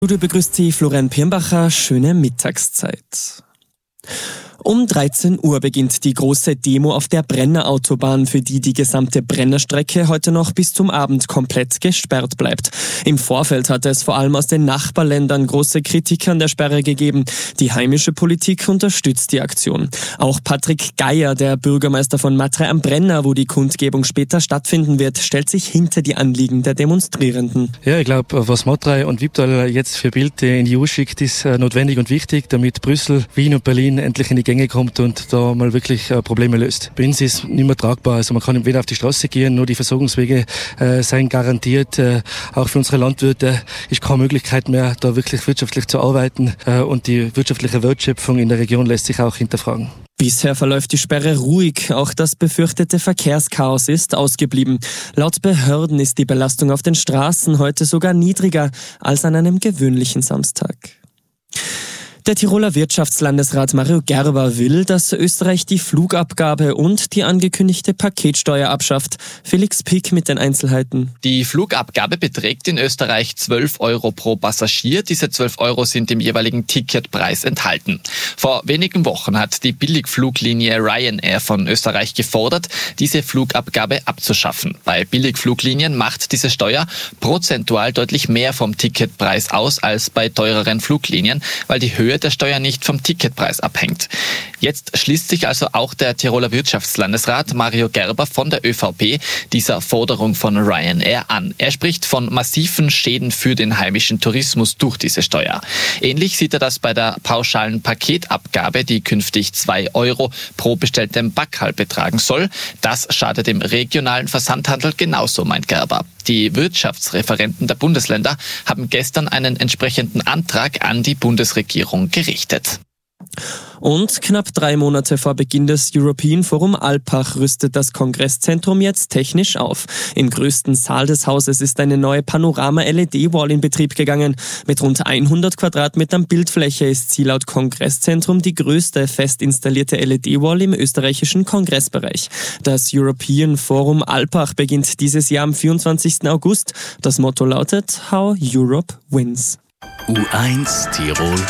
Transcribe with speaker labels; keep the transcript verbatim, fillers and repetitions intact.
Speaker 1: Du begrüßt Sie Florian Pirnbacher, schöne Mittagszeit. Um dreizehn Uhr beginnt die große Demo auf der Brenner Autobahn, für die die gesamte Brennerstrecke heute noch bis zum Abend komplett gesperrt bleibt. Im Vorfeld hatte es vor allem aus den Nachbarländern große Kritik an der Sperre gegeben. Die heimische Politik unterstützt die Aktion. Auch Patrick Geier, der Bürgermeister von Matrei am Brenner, wo die Kundgebung später stattfinden wird, stellt sich hinter die Anliegen der Demonstrierenden.
Speaker 2: Ja, ich glaube, was Matrei und Wipptal jetzt für Bild in die E U schickt, ist notwendig und wichtig, damit Brüssel, Wien und Berlin endlich in die Gänge kommt und da mal wirklich äh, Probleme löst. Bei uns ist es nicht mehr tragbar. Also man kann weder auf die Straße gehen, nur die Versorgungswege äh, seien garantiert. Äh, auch für unsere Landwirte ist keine Möglichkeit mehr, da wirklich wirtschaftlich zu arbeiten. Äh, und die wirtschaftliche Wertschöpfung in der Region lässt sich auch hinterfragen.
Speaker 1: Bisher verläuft die Sperre ruhig. Auch das befürchtete Verkehrschaos ist ausgeblieben. Laut Behörden ist die Belastung auf den Straßen heute sogar niedriger als an einem gewöhnlichen Samstag. Der Tiroler Wirtschaftslandesrat Mario Gerber will, dass Österreich die Flugabgabe und die angekündigte Paketsteuer abschafft. Felix Pick mit den Einzelheiten.
Speaker 3: Die Flugabgabe beträgt in Österreich zwölf Euro pro Passagier. Diese zwölf Euro sind im jeweiligen Ticketpreis enthalten. Vor wenigen Wochen hat die Billigfluglinie Ryanair von Österreich gefordert, diese Flugabgabe abzuschaffen. Bei Billigfluglinien macht diese Steuer prozentual deutlich mehr vom Ticketpreis aus als bei teureren Fluglinien, weil die Höhe der Steuer nicht vom Ticketpreis abhängt. Jetzt schließt sich also auch der Tiroler Wirtschaftslandesrat Mario Gerber von der ÖVP dieser Forderung von Ryanair an. Er spricht von massiven Schäden für den heimischen Tourismus durch diese Steuer. Ähnlich sieht er das bei der pauschalen Paketabgabe, die künftig zwei Euro pro bestelltem Backerl betragen soll. Das schadet dem regionalen Versandhandel genauso, meint Gerber. Die Wirtschaftsreferenten der Bundesländer haben gestern einen entsprechenden Antrag an die Bundesregierung gerichtet.
Speaker 1: Und knapp drei Monate vor Beginn des European Forum Alpbach rüstet das Kongresszentrum jetzt technisch auf. Im größten Saal des Hauses ist eine neue Panorama-L E D-Wall in Betrieb gegangen. Mit rund hundert Quadratmetern Bildfläche ist sie laut Kongresszentrum die größte fest installierte L E D-Wall im österreichischen Kongressbereich. Das European Forum Alpbach beginnt dieses Jahr am vierundzwanzigsten August. Das Motto lautet How Europe Wins.
Speaker 4: U eins Tirol